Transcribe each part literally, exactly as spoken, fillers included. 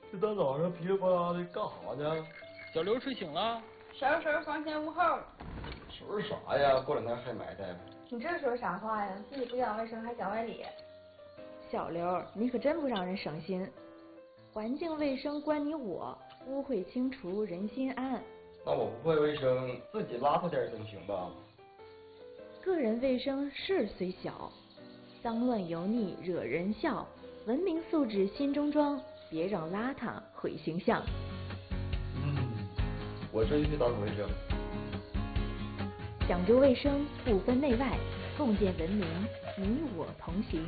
这大早上噼里啪啦的干啥呢？ 小刘睡醒了。 婶婶房前屋后。 收拾啥呀？过两天还埋汰。 你这说啥话呀？自己不讲卫生还讲外理。 小刘，你可真不让人省心。环境卫生关你我，污秽清除人心安。 那我不会卫生，自己邋遢点总行吧？ 个人卫生事虽小，脏乱油腻惹人笑。文明素质心中装，别让邋遢毁形象。 嗯，我这就去打扫卫生。 讲究卫生，不分内外，共建文明，你我同行。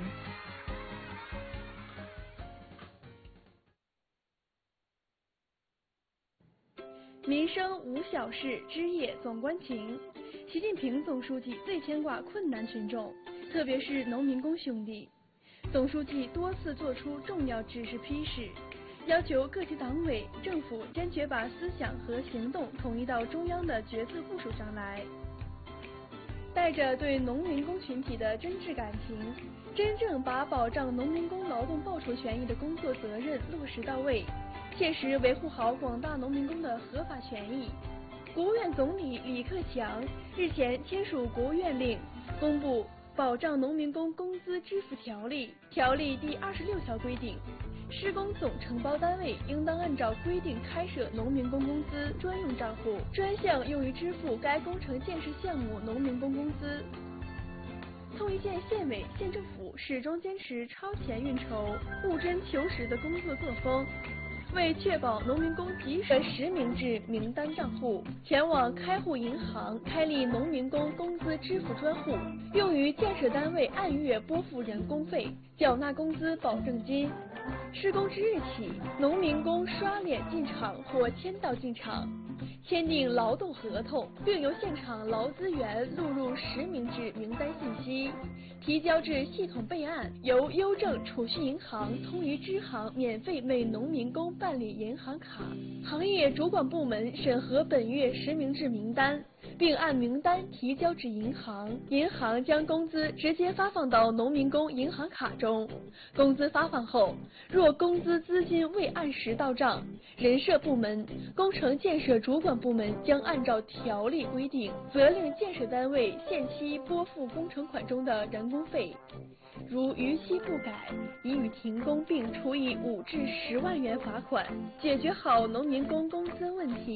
民生无小事，枝叶总关情。习近平总书记最牵挂困难群众，特别是农民工兄弟。总书记多次作出重要指示批示，要求各级党委政府坚决把思想和行动统一到中央的决策部署上来，带着对农民工群体的真挚感情，真正把保障农民工劳动报酬权益的工作责任落实到位，切实维护好广大农民工的合法权益。国务院总理李克强日前签署国务院令，公布《保障农民工工资支付条例》。条例第二十六条规定，施工总承包单位应当按照规定开设农民工工资专用账户，专项用于支付该工程建设项目农民工工资。通一县县委县政府始终坚持超前运筹、务真求实的工作作风，为确保农民工及时实名制名单账户，全网开户银行开立农民工工资支付专户，用于建设单位按月拨付人工费、缴纳工资保证金。施工之日起，农民工刷脸进场或签到进场，签订劳动合同，并由现场劳资员录入实名制名单信息，提交至系统备案，由邮政储蓄银行通于支行免费为农民工办理银行卡。行业主管部门审核本月实名制名单，并按名单提交至银行，银行将工资直接发放到农民工银行卡中。工资发放后，若工资资金未按时到账，人社部门、工程建设主管部门将按照条例规定，责令建设单位限期拨付工程款中的人工费。如逾期不改，已予停工并处以五至十万元罚款，解决好农民工工资问题。